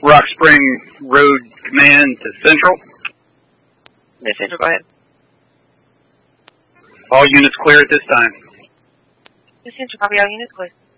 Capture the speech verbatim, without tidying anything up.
Rock Spring Road Command to Central. Miss Central, go ahead. All units clear at this time. Miss Central, copy all units, clear.